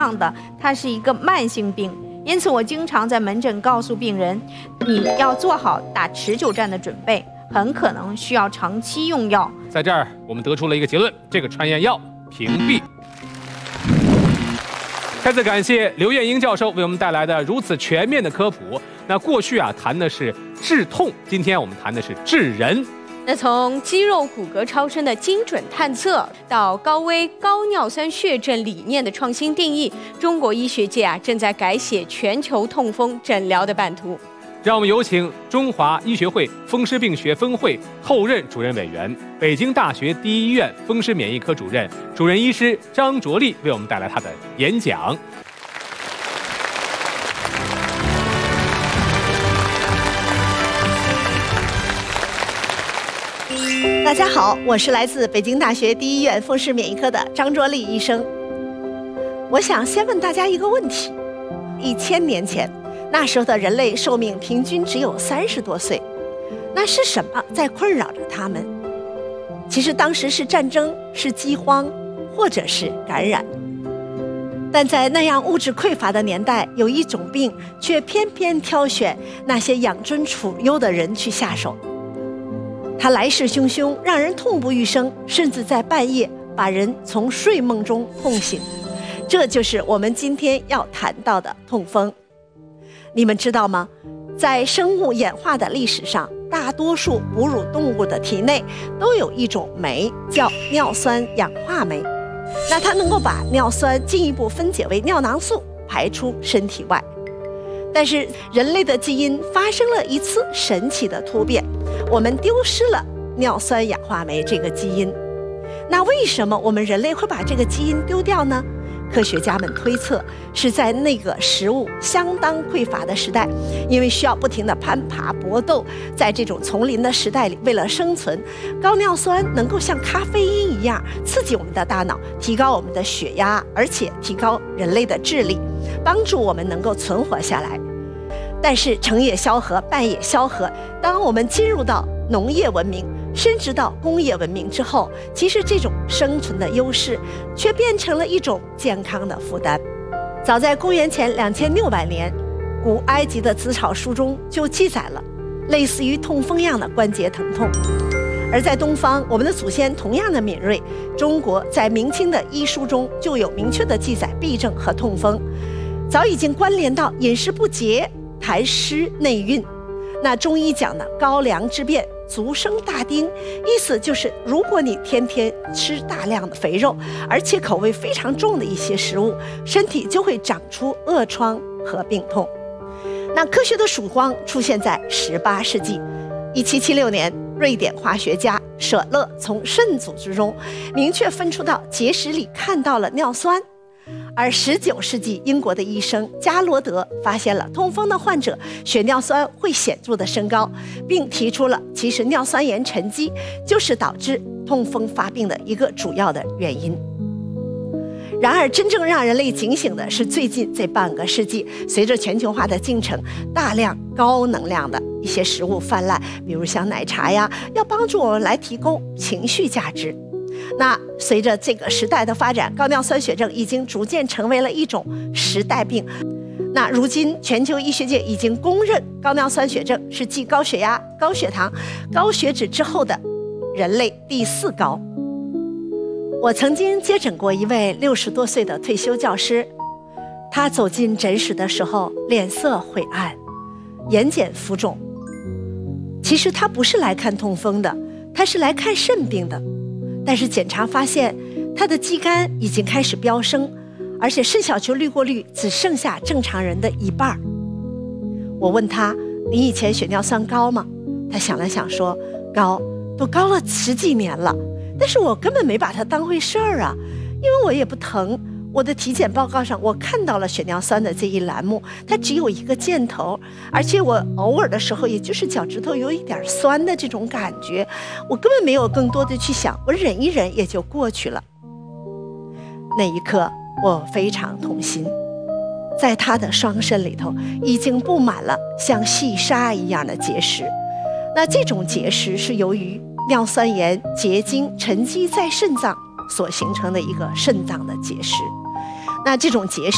样的，它是一个慢性病。因此，我经常在门诊告诉病人，你要做好打持久战的准备，很可能需要长期用药。 在这儿，我们得出了一个结论：这个川咽药屏蔽。再次感谢刘艳英教授为我们带来的如此全面的科普。那过去谈的是治痛，今天我们谈的是治人。 那从肌肉骨骼超声的精准探测到高危高尿酸血症理念的创新定义，中国医学界正在改写全球痛风诊疗的版图。 让我们有请中华医学会风湿病学分会后任主任委员、北京大学第一医院风湿免疫科主任、主任医师张卓丽为我们带来他的演讲。 大家好，我是来自北京大学第一医院风湿免疫科的张卓丽医生。我想先问大家一个问题：1000年前，那时候的人类寿命平均只有30多岁，那是什么在困扰着他们？其实当时是战争，是饥荒，或者是感染。但在那样物质匮乏的年代，有一种病却偏偏挑选那些养尊处优的人去下手。它来势汹汹，让人痛不欲生，甚至在半夜把人从睡梦中痛醒。这就是我们今天要谈到的痛风。你们知道吗？在生物演化的历史上，大多数哺乳动物的体内都有一种酶，叫尿酸氧化酶。那它能够把尿酸进一步分解为尿囊素，排出身体外。但是人类的基因发生了一次神奇的突变，我们丢失了尿酸氧化酶这个基因。那为什么我们人类会把这个基因丢掉呢？科学家们推测，是在那个食物相当匮乏的时代，因为需要不停地攀爬搏斗，在这种丛林的时代里，为了生存，高尿酸能够像咖啡因一样刺激我们的大脑，提高我们的血压，而且提高人类的智力，帮助我们能够存活下来。但是成也萧何，败也萧何，当我们进入到农业文明，甚至到工业文明之后，其实这种生存的优势却变成了一种健康的负担。早在公元前2600年，古埃及的紫草书中就记载了类似于痛风一样的关节疼痛。而在东方，我们的祖先同样的敏锐。中国在明清的医书中就有明确的记载痹症和痛风，早已经关联到饮食不节、痰湿内蕴。那中医讲的高粱之变，足生大丁，意思就是如果你天天吃大量的肥肉，而且口味非常重的一些食物，身体就会长出恶疮和病痛。那科学的曙光出现在18世纪，1776年，瑞典化学家舍勒从肾组织中明确分出到结石里看到了尿酸。而19世纪，英国的医生加罗德发现了痛风的患者血尿酸会显著的升高，并提出了其实尿酸盐沉积就是导致痛风发病的一个主要的原因。然而真正让人类警醒的是最近这半个世纪，随着全球化的进程，大量高能量的一些食物泛滥，比如像奶茶呀，要帮助我们来提供情绪价值。那随着这个时代的发展，高尿酸血症已经逐渐成为了一种时代病。那如今全球医学界已经公认，高尿酸血症是继高血压、高血糖、高血脂之后的人类第4高。我曾经接诊过一位60多岁的退休教师，他走进诊室的时候，脸色晦暗，眼睑浮肿。其实他不是来看痛风的，他是来看肾病的。但是检查发现，他的肌酐已经开始飙升，而且肾小球滤过率只剩下正常人的1半。我问他：“你以前血尿酸高吗？”他想了想说：“高，都高了10几年了。但是我根本没把它当回事儿啊，因为我也不疼。我的体检报告上我看到了血尿酸的这一栏目，它只有一个箭头，而且我偶尔的时候也就是脚趾头有一点酸的这种感觉，我根本没有更多的去想，我忍一忍也就过去了。”那一刻我非常痛心，在他的双肾里头已经布满了像细沙一样的结石。那这种结石是由于尿酸盐结晶沉积在肾脏所形成的一个肾脏的结石。那这种结石